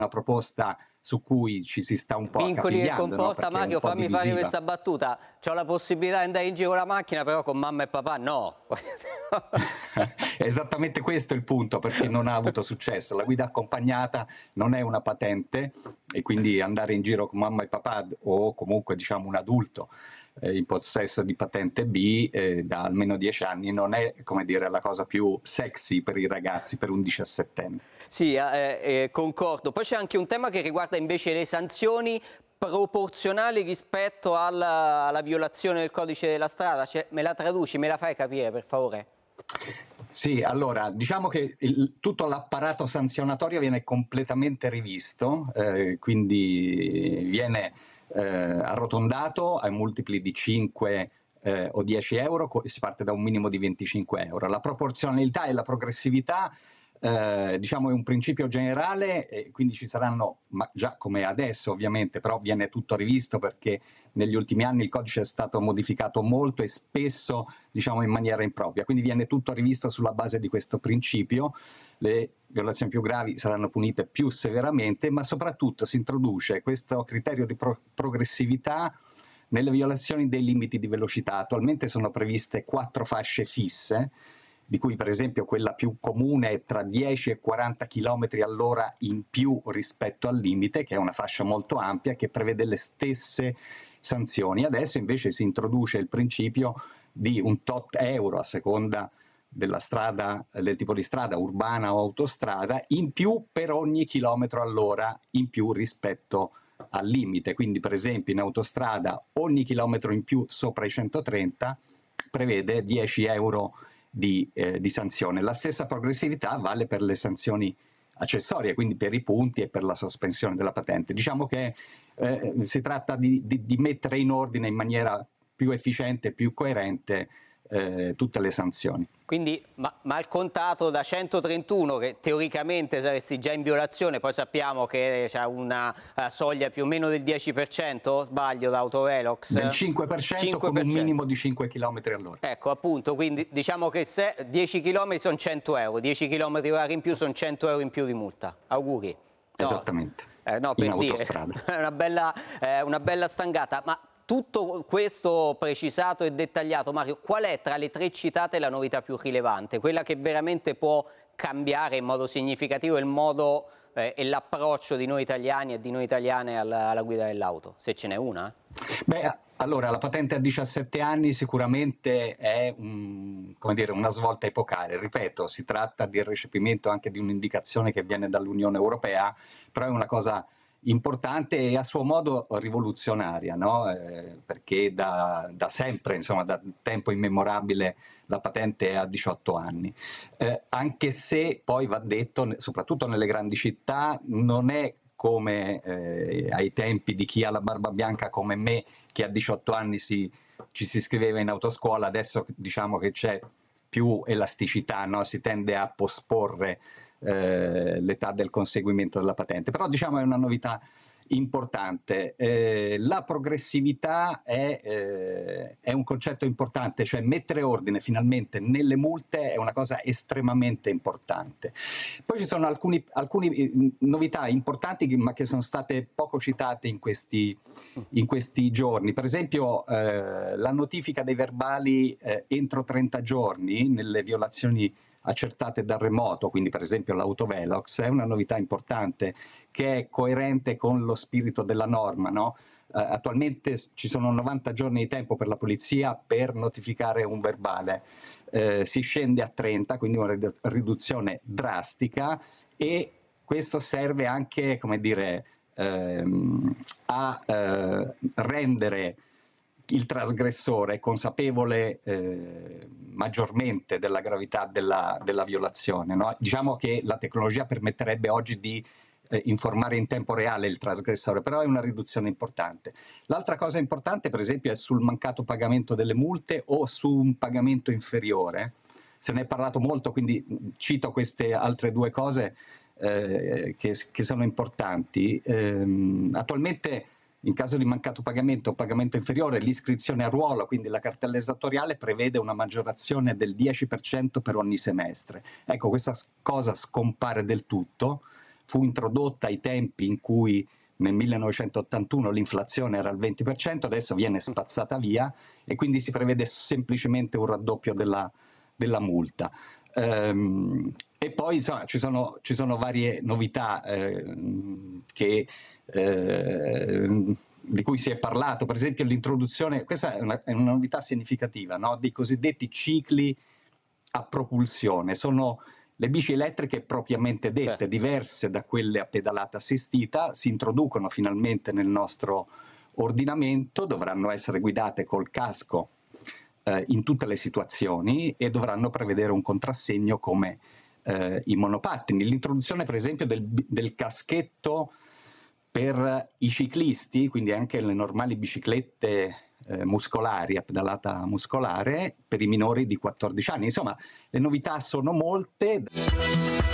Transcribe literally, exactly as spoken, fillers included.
una proposta su cui ci si sta un po' Vincoli che accapigliando, no? comporta, Perché è un Mario, po' fammi fare divisiva. questa battuta. C'ho la possibilità di andare in giro con la macchina, però con mamma e papà no. È esattamente questo il punto, perché non ha avuto successo. La guida accompagnata non è una patente e quindi andare in giro con mamma e papà o comunque diciamo un adulto eh, in possesso di patente B eh, da almeno dieci anni non è, come dire, la cosa più sexy per i ragazzi, per un diciassettenne. Sì, eh, eh, concordo. Poi c'è anche un tema che riguarda invece le sanzioni proporzionali rispetto alla, alla violazione del codice della strada. Cioè, me la traduci, me la fai capire, per favore? Sì, allora, diciamo che il, tutto l'apparato sanzionatorio viene completamente rivisto, eh, quindi viene eh, arrotondato ai multipli di cinque eh, o dieci euro, si parte da un minimo di venticinque euro. La proporzionalità e la progressività Eh, diciamo è un principio generale, e quindi ci saranno, ma già come adesso ovviamente, però viene tutto rivisto perché negli ultimi anni il codice è stato modificato molto e spesso diciamo in maniera impropria, quindi viene tutto rivisto sulla base di questo principio. Le violazioni più gravi saranno punite più severamente, ma soprattutto si introduce questo criterio di pro- progressività nelle violazioni dei limiti di velocità. Attualmente sono previste quattro fasce fisse, di cui per esempio quella più comune è tra dieci e quaranta chilometri all'ora in più rispetto al limite, che è una fascia molto ampia che prevede le stesse sanzioni. Adesso invece si introduce il principio di un tot euro a seconda della strada, del tipo di strada, urbana o autostrada, in più per ogni chilometro all'ora in più rispetto al limite. Quindi per esempio in autostrada ogni chilometro in più sopra i centotrenta prevede dieci euro Di, eh, di sanzione. La stessa progressività vale per le sanzioni accessorie, quindi per i punti e per la sospensione della patente. Diciamo che eh, si tratta di, di, di mettere in ordine in maniera più efficiente, più coerente eh, tutte le sanzioni. Quindi ma, mal contato da centotrentuno, che teoricamente saresti già in violazione, poi sappiamo che c'è una uh, soglia più o meno del dieci per cento, sbaglio, da autovelox? Del cinque per cento, cinque per cento con un minimo di cinque chilometri all'ora. Ecco, appunto, quindi diciamo che se dieci chilometri sono cento euro, dieci chilometri orari in più sono cento euro in più di multa. Auguri. No. Esattamente. Eh, no, in per autostrada. Dire, è una bella, eh, una bella stangata, ma tutto questo precisato e dettagliato, Mario, qual è tra le tre citate la novità più rilevante? Quella che veramente può cambiare in modo significativo il modo eh, e l'approccio di noi italiani e di noi italiane alla, alla guida dell'auto, se ce n'è una? Beh, allora, la patente a diciassette anni sicuramente è un, come dire, una svolta epocale. Ripeto, si tratta del recepimento anche di un'indicazione che viene dall'Unione Europea, però è una cosa importante e a suo modo rivoluzionaria, no? Eh, perché da, da sempre, insomma, da tempo immemorabile la patente è a diciotto anni. Eh, anche se poi va detto, soprattutto nelle grandi città, non è come eh, ai tempi di chi ha la barba bianca come me, che a diciotto anni si, ci si iscriveva in autoscuola. Adesso diciamo che c'è più elasticità, no? Si tende a posporre eh, l'età del conseguimento della patente, però diciamo è una novità importante. Eh, la progressività è, eh, è un concetto importante, cioè mettere ordine finalmente nelle multe è una cosa estremamente importante. Poi ci sono alcune novità importanti ma che sono state poco citate in questi, in questi giorni. Per esempio eh, la notifica dei verbali eh, entro trenta giorni nelle violazioni accertate dal remoto, quindi per esempio l'autovelox, è una novità importante che è coerente con lo spirito della norma, no? Uh, attualmente ci sono novanta giorni di tempo per la polizia per notificare un verbale, uh, si scende a trenta, quindi una riduzione drastica, e questo serve anche, come dire, uh, a uh, rendere il trasgressore consapevole eh, maggiormente della gravità della, della violazione, no? Diciamo che la tecnologia permetterebbe oggi di eh, informare in tempo reale il trasgressore, però è una riduzione importante. L'altra cosa importante, per esempio, è sul mancato pagamento delle multe o su un pagamento inferiore. Se ne è parlato molto, quindi cito queste altre due cose eh, che, che sono importanti. Ehm, attualmente in caso di mancato pagamento o pagamento inferiore, l'iscrizione a ruolo, quindi la cartella esattoriale, prevede una maggiorazione del dieci per cento per ogni semestre. Ecco, questa cosa scompare del tutto, fu introdotta ai tempi in cui nel millenovecentottantuno l'inflazione era al venti per cento, adesso viene spazzata via e quindi si prevede semplicemente un raddoppio della, della multa. Ehm, e poi insomma, ci, sono, ci sono varie novità eh, che, eh, di cui si è parlato, per esempio l'introduzione, questa è una, è una novità significativa, no? Dei cosiddetti cicli a propulsione. Sono le bici elettriche propriamente dette, Certo. diverse da quelle a pedalata assistita, si introducono finalmente nel nostro ordinamento, dovranno essere guidate col casco eh, in tutte le situazioni e dovranno prevedere un contrassegno come eh, i monopattini. L'introduzione per esempio del, del caschetto per i ciclisti, quindi anche le normali biciclette eh, muscolari, a pedalata muscolare, per i minori di quattordici anni. Insomma, le novità sono molte.